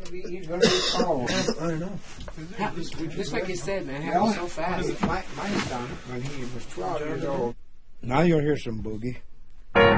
he's going to be called. I know. Just like you said, man, it happened so fast. My son, when he was 12 years old. Now you'll hear some boogie.